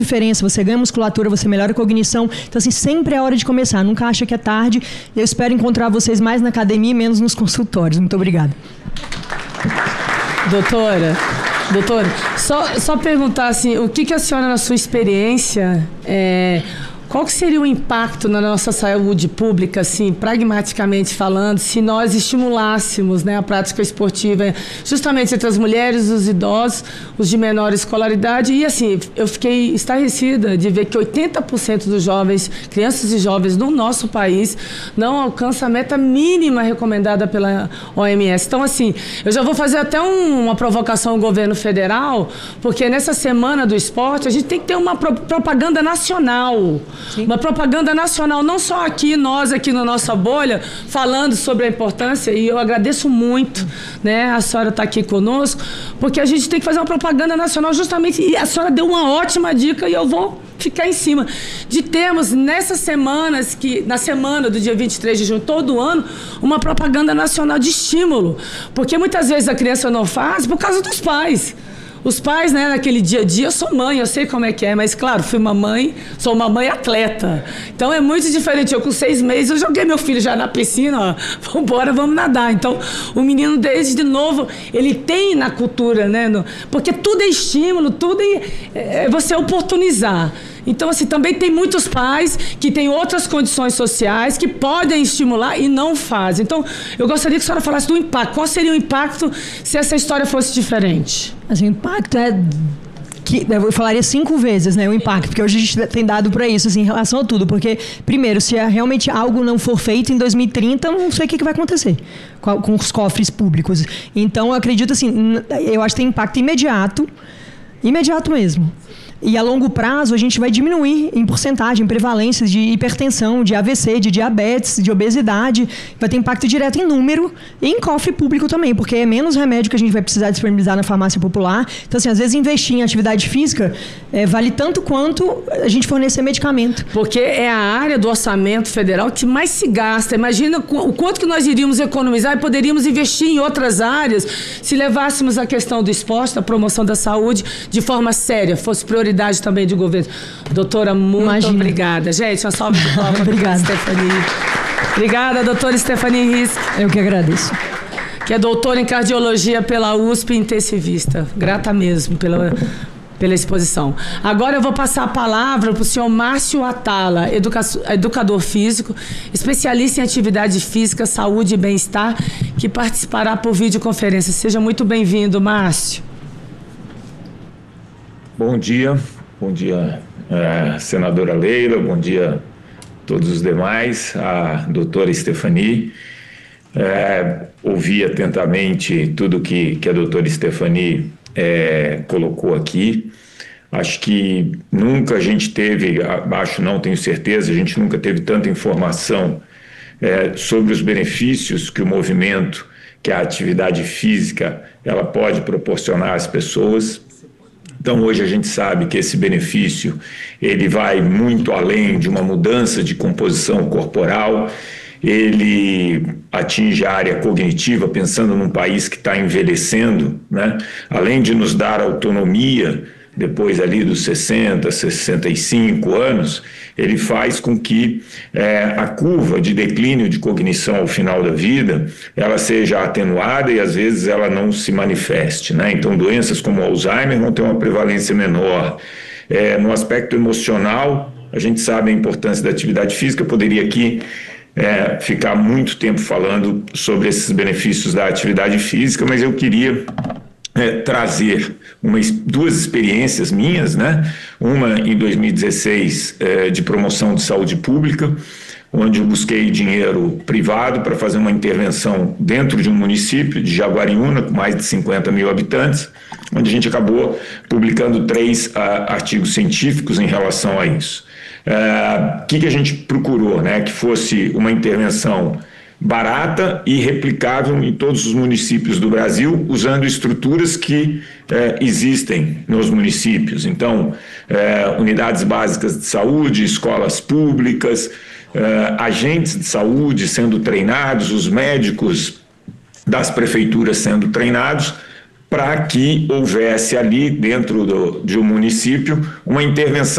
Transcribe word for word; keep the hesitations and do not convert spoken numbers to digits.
diferença, você ganha musculatura, você melhora a cognição. Então, assim, sempre é hora de começar. Nunca acha que é tarde. Eu espero encontrar vocês mais na academia e menos nos consultórios. Muito obrigada. Doutora, doutora, só, só perguntar assim, o que, que a senhora, na sua experiência, é, qual que seria o impacto na nossa saúde pública, assim, pragmaticamente falando, se nós estimulássemos, né, a prática esportiva justamente entre as mulheres, os idosos, os de menor escolaridade? E, assim, eu fiquei estarrecida de ver que oitenta por cento dos jovens, crianças e jovens no nosso país, não alcançam a meta mínima recomendada pela O M S. Então, assim, eu já vou fazer até um, uma provocação ao governo federal, porque nessa semana do esporte a gente tem que ter uma pro, propaganda nacional. Sim. Uma propaganda nacional, não só aqui, nós aqui na nossa bolha, falando sobre a importância, e eu agradeço muito, né, a senhora estar aqui conosco, porque a gente tem que fazer uma propaganda nacional justamente, e a senhora deu uma ótima dica e eu vou ficar em cima, de termos nessas semanas, que, na semana do dia vinte e três de junho, todo ano, uma propaganda nacional de estímulo, porque muitas vezes a criança não faz por causa dos pais. Os pais, né, naquele dia a dia, eu sou mãe, eu sei como é que é, mas claro, fui uma mãe, sou uma mãe atleta. Então é muito diferente. Eu com seis meses, eu joguei meu filho já na piscina, ó, vamos embora, vamos nadar. Então o menino desde de novo, ele tem na cultura, né, no, porque tudo é estímulo, tudo é, é você oportunizar. Então, assim, também tem muitos pais que têm outras condições sociais que podem estimular e não fazem. Então, eu gostaria que a senhora falasse do impacto. Qual seria o impacto se essa história fosse diferente? Assim, o impacto é... Que, eu falaria cinco vezes, né, o impacto, porque hoje a gente tem dado para isso, assim, em relação a tudo. Porque, primeiro, se realmente algo não for feito em dois mil e trinta, eu não sei o que, que vai acontecer com, com os cofres públicos. Então, eu acredito, assim, eu acho que tem impacto imediato, imediato mesmo. E a longo prazo a gente vai diminuir em porcentagem prevalências de hipertensão, de A V C, de diabetes, de obesidade. Vai ter impacto direto em número e em cofre público também, porque é menos remédio que a gente vai precisar disponibilizar na farmácia popular. Então, assim, às vezes investir em atividade física é, vale tanto quanto a gente fornecer medicamento. Porque é a área do orçamento federal que mais se gasta. Imagina o quanto que nós iríamos economizar e poderíamos investir em outras áreas se levássemos a questão do esporte, da promoção da saúde, de forma séria, fosse prioridade também de governo. Doutora, muito Imagina. obrigada. Gente, uma salva de palmas. Obrigada. Stephanie. Obrigada, doutora Stephanie Risk. Eu que agradeço. Que é doutora em cardiologia pela U S P, intensivista. Grata mesmo pela, pela exposição. Agora eu vou passar a palavra para o senhor Márcio Atala, educa, educador físico, especialista em atividade física, saúde e bem-estar, que participará por videoconferência. Seja muito bem-vindo, Márcio. Bom dia, bom dia, é, senadora Leila, bom dia a todos os demais, a doutora Stephanie. É, ouvi atentamente tudo que, que a doutora Stephanie é, colocou aqui. Acho que nunca a gente teve, acho não, tenho certeza, a gente nunca teve tanta informação é, sobre os benefícios que o movimento, que a atividade física, ela pode proporcionar às pessoas. Então, hoje a gente sabe que esse benefício, ele vai muito além de uma mudança de composição corporal, ele atinge a área cognitiva, pensando num país que está envelhecendo, né? Além de nos dar autonomia, depois ali dos sessenta, sessenta e cinco anos, ele faz com que é, a curva de declínio de cognição ao final da vida, ela seja atenuada e às vezes ela não se manifeste, né? Então doenças como Alzheimer vão ter uma prevalência menor. É, no aspecto emocional, a gente sabe a importância da atividade física, eu poderia aqui é, ficar muito tempo falando sobre esses benefícios da atividade física, mas eu queria É, trazer uma, duas experiências minhas, né? Uma em dois mil e dezesseis é, de promoção de saúde pública, onde eu busquei dinheiro privado para fazer uma intervenção dentro de um município de Jaguariúna, com mais de cinquenta mil habitantes, onde a gente acabou publicando três a, artigos científicos em relação a isso. O é, que, que a gente procurou, né? Que fosse uma intervenção barata e replicável em todos os municípios do Brasil, usando estruturas que eh, existem nos municípios. Então, eh, unidades básicas de saúde, escolas públicas, eh, agentes de saúde sendo treinados, os médicos das prefeituras sendo treinados, para que houvesse ali, dentro do, de um município, uma intervenção